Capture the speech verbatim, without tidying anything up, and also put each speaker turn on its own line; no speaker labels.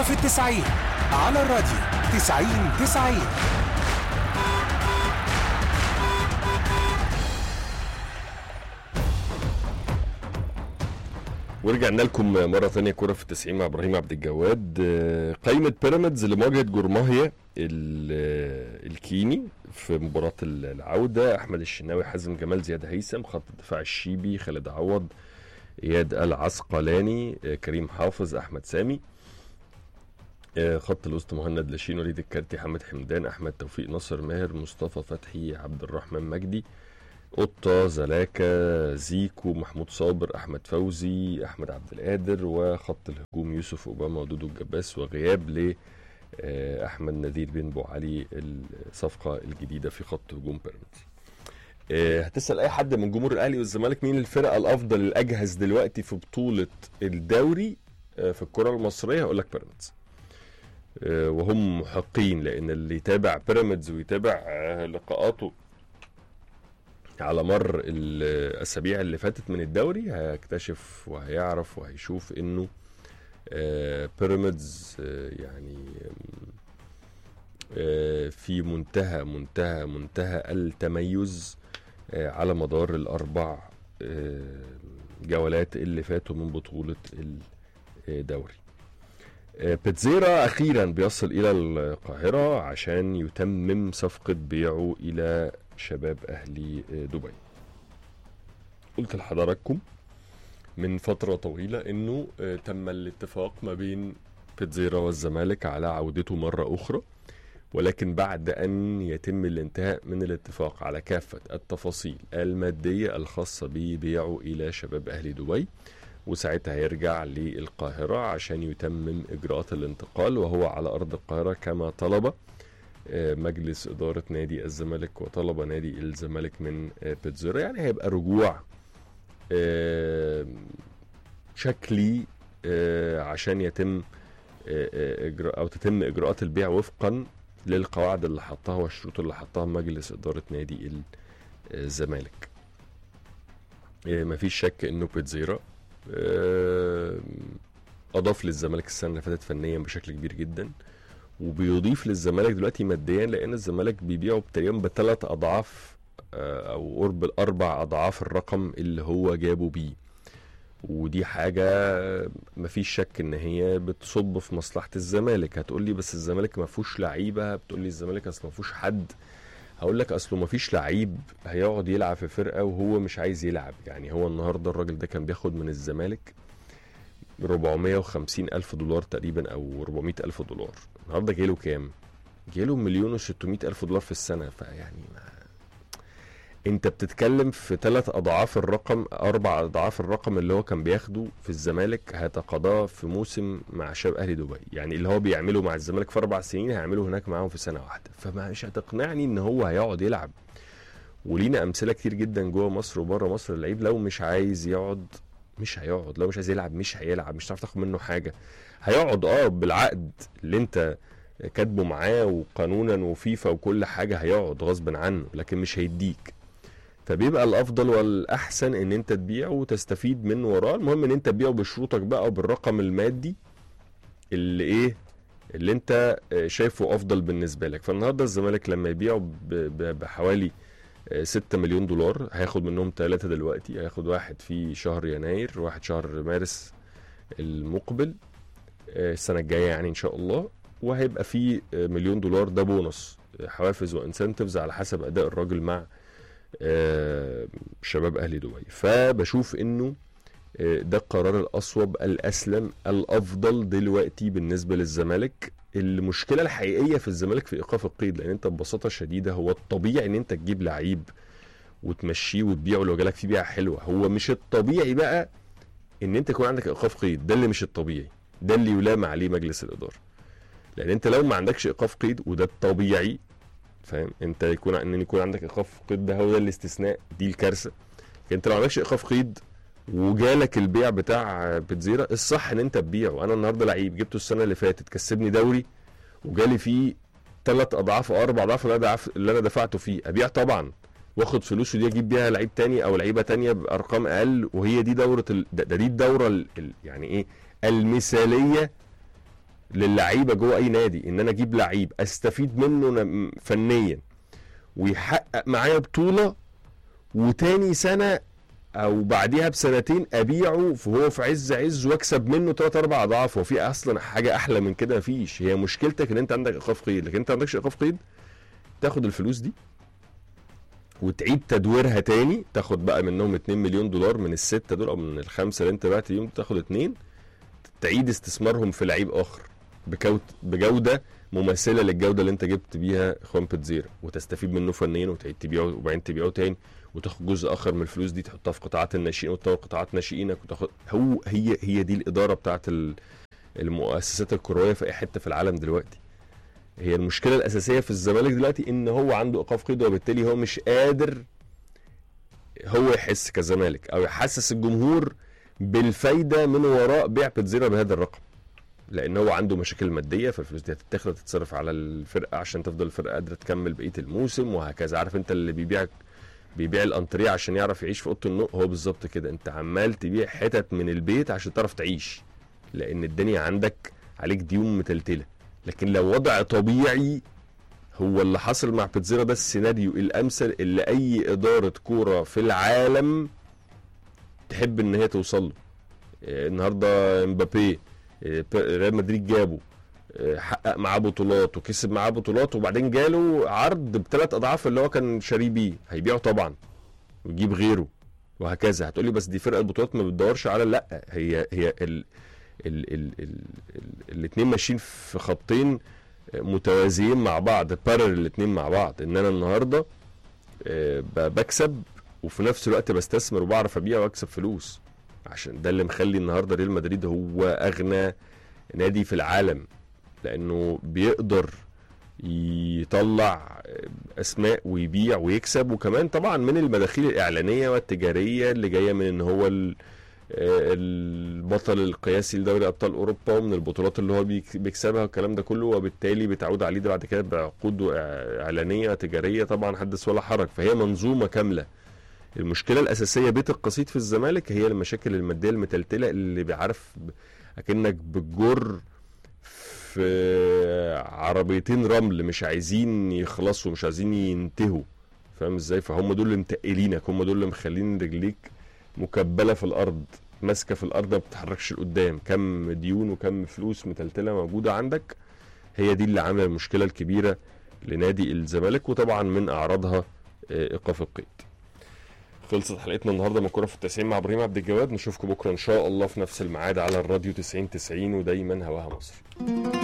في التسعين على الراديو تسعين تسعين.
ورجعنا لكم مرة ثانية كرة في التسعين مع إبراهيم عبد الجواد. قائمة بيراميدز لمواجهة جورماهيا الكيني في مباراة العودة: أحمد الشناوي، حازم جمال، زياد هيثم. خط الدفاع: الشيبي، خالد عوض، إياد العسقلاني، كريم حافظ، أحمد سامي. خط الوسط: مهند لاشين، وليد الكارتي، حمد حمدان، أحمد توفيق، ناصر ماهر، مصطفى فتحي، عبد الرحمن مجدي، قطة، زلاكا، زيكو، محمود صابر، أحمد فوزي، أحمد عبد القادر. وخط الهجوم: يوسف أوباما ودودو الجباس، وغياب ل أحمد نذير بن بو علي، الصفقة الجديدة في خط هجوم بيراميدز. هتسأل أي حد من جمهور الأهلي والزمالك مين الفرقة الأفضل الأجهز دلوقتي في بطولة الدوري في الكرة المصرية، هقول لك بيراميدز، وهم محقين، لأن اللي يتابع بيراميدز ويتابع لقاءاته على مر الأسابيع اللي فاتت من الدوري هيكتشف وهيعرف وهيشوف إنه بيراميدز يعني في منتهى منتهى منتهى التميز على مدار الأربع جولات اللي فاتوا من بطولة الدوري. بيتزيرا أخيرا بيصل إلى القاهرة عشان يتمم صفقة بيعه إلى شباب أهلي دبي. قلت لحضراتكم من فترة طويلة إنه تم الاتفاق ما بين بيتزيرا والزمالك على عودته مرة أخرى، ولكن بعد أن يتم الانتهاء من الاتفاق على كافة التفاصيل المادية الخاصة ببيعه إلى شباب أهلي دبي، وساعتها هيرجع للقاهرة عشان يتمم إجراءات الانتقال، وهو على أرض القاهرة كما طلب مجلس إدارة نادي الزمالك وطلب نادي الزمالك من بيتزيرا. يعني هيبقى رجوع شكلي عشان يتم إجراء أو تتم إجراءات البيع وفقا للقواعد اللي حطها والشروط اللي حطها مجلس إدارة نادي الزمالك. مفيش شك إنه بيتزيرا أضاف للزمالك السنة اللي فاتت فنيا بشكل كبير جدا، وبيضيف للزمالك دلوقتي ماديا، لان الزمالك بيبيعه تقريبا بثلاث اضعاف او قرب الاربع اضعاف الرقم اللي هو جابه بيه، ودي حاجه مفيش شك ان هي بتصب في مصلحه الزمالك. هتقولي بس الزمالك ما فيهوش لعيبه، بتقولي الزمالك اصل ما فيهوش حد. هقول لك اصله ما فيش لعيب هيقعد يلعب في فرقه وهو مش عايز يلعب. يعني هو النهارده الراجل ده كان بياخد من الزمالك أربعمائة وخمسين ألف دولار تقريبا أو أربعمائة ألف دولار، النهارده جاله كام؟ جاله مليون وستمائة ألف دولار في السنة. فيعني ما أنت بتتكلم في ثلاث أضعاف الرقم، أربع أضعاف الرقم اللي هو كان بياخده في الزمالك هيتقاضاه في موسم مع شباب أهلي دبي. يعني اللي هو بيعمله مع الزمالك في أربع سنين هيعمله هناك معاهم في سنة واحدة. فمش هتقنعني إن هو هيقعد يلعب. ولينا أمثلة كتير جدا جوه مصر وبره مصر، اللعيب لو مش عايز يقعد مش هيقعد، لو مش عايز يلعب مش هيلعب، مش هتعرف تاخد منه حاجه. هيقعد اه بالعقد اللي انت كاتبه معاه وقانونا وفيفا وكل حاجه، هيقعد غصب عنه، لكن مش هيديك. فبيبقى الافضل والاحسن ان انت تبيعه وتستفيد من وراه. المهم ان انت تبيعه بشروطك بقى وبالرقم المادي اللي ايه اللي انت شايفه افضل بالنسبه لك. فالنهارده الزمالك لما يبيعه بحوالي ستة مليون دولار هياخد منهم ثلاثة دلوقتي، هياخد واحد في شهر يناير، واحد شهر مارس المقبل السنة الجاية يعني إن شاء الله، وهيبقى في مليون دولار ده بونص حوافز وانسنتفز على حسب أداء الراجل مع شباب أهلي دبي. فبشوف إنه ده القرار الأصوب الأسلم الأفضل دلوقتي بالنسبة للزمالك. المشكله الحقيقيه في الزمالك في ايقاف القيد، لان انت ببساطه شديده هو الطبيعي ان انت تجيب لعيب وتمشيه وتبيعه لو جالك فيه بيعه حلوه. هو مش الطبيعي بقى ان انت يكون عندك ايقاف قيد، ده اللي مش الطبيعي، ده اللي يلام عليه مجلس الاداره. لان انت لو ما عندكش ايقاف قيد وده الطبيعي، فاهم، انت يكون ان يكون عندك ايقاف قيد ده هو ده الاستثناء، دي الكارثه. انت لو ما عندكش ايقاف قيد وجالك البيع بتاع بيتزيرا، الصح ان انت تبيعه. انا النهارده لعيب جبته السنه اللي فاتت كسبني دوري وجالي فيه ثلاث اضعاف او اربع اضعاف اللي انا دفعته فيه، ابيع طبعا واخد فلوسه دي اجيب بيها لعيب تاني او لعيبه تانيه بارقام اقل. وهي دي دوره ال... ده دي الدوره ال... يعني ايه المثاليه للعيبه جوه اي نادي ان انا اجيب لعيب استفيد منه فنيا ويحقق معايا بطوله، وتاني سنه او بعديها بسنتين ابيعه فهو في عز عز واكسب منه ثلاث اربع اضعاف. هو في اصلا حاجه احلى من كده؟ مفيش. هي مشكلتك ان انت عندك ايقاف قيد، لكن انت ما عندكش ايقاف قيد تاخد الفلوس دي وتعيد تدويرها تاني، تاخد بقى منهم اتنين مليون دولار من الستة دول او من الخمسة اللي انت بعت اليوم، تاخد اتنين تعيد استثمارهم في لعيب اخر بجودة مماثلة للجودة اللي انت جبت بيها خوان بيتزيرا، وتستفيد منه فنيا وتعيد تبيعه وبعدين تبيعه تاني، وتاخد جزء اخر من الفلوس دي تحطها في قطاعات الناشئين وتطور قطاعات ناشئينك وتاخد. هو هي هي دي الادارة بتاعت المؤسسات الكروية في اي حتة في العالم دلوقتي. هي المشكلة الأساسية في الزمالك دلوقتي إن هو عنده إيقاف قيد، وبالتالي هو مش قادر هو يحس كزمالك أو يحسس الجمهور بالفايدة من وراء بيع بيتزيرا بهذا الرقم، لأن هو عنده مشاكل مادية، فالفلوس دي هتتاخد تتصرف على الفرقة عشان تفضل الفرقة قادرة تكمل بقية الموسم وهكذا. عارف أنت اللي بيبيع بيبيع الأنتريه عشان يعرف يعيش في أوضة النوم، هو بالظبط كده. أنت عمال تبيع حتت من البيت عشان تعرف تعيش، لأن الدنيا عندك عليك ديون متلتلة. لكن لو وضع طبيعي هو اللي حصل مع بيتزيرا ده السيناريو الامثل اللي اي اداره كوره في العالم تحب ان هي توصل له. النهارده امبابي ريال مدريد جابه، حقق معاه بطولات وكسب معاه بطولات، وبعدين جاله عرض بثلاث اضعاف اللي هو كان شاريه بيه، هيبيعه طبعا ويجيب غيره وهكذا. هتقولي بس دي فرقه البطولات ما بتدورش على، لا، هي هي ال ال ال ال الاثنين ماشيين في خطين متوازيين مع بعض، بارل الاثنين مع بعض. ان انا النهارده بكسب وفي نفس الوقت بستثمر وبعرف ابيع واكسب فلوس، عشان ده اللي مخلي النهارده ريال مدريد هو اغنى نادي في العالم، لانه بيقدر يطلع اسماء ويبيع ويكسب، وكمان طبعا من المداخيل الاعلانيه والتجاريه اللي جايه من ان هو البطل القياسي لدوري ابطال اوروبا ومن البطولات اللي هو بيكسبها والكلام ده كله، وبالتالي بتعود عليه ده بعد كده بعقود اعلانيه تجاريه طبعا حدث ولا حرج. فهي منظومه كامله. المشكله الاساسيه بيت القصيد في الزمالك هي المشاكل الماديه المتلتله اللي بيعرف اكنك بتجر في عربيتين رمل مش عايزين يخلصوا مش عايزين ينتهوا، فاهم ازاي؟ فهم دول اللي متقلينك، هم دول اللي مخلين رجليك مكبله في الارض، ماسكه في الارض ما بتتحركش لقدام. كم ديون وكم فلوس متلتله موجوده عندك، هي دي اللي عامله المشكله الكبيره لنادي الزمالك، وطبعا من اعراضها ايقاف القيد. خلصت حلقتنا النهارده من كوره في التسعين مع ابراهيم عبد الجواد. نشوفكم بكره ان شاء الله في نفس الميعاد على الراديو تسعين تسعين، ودايما هواها مصر.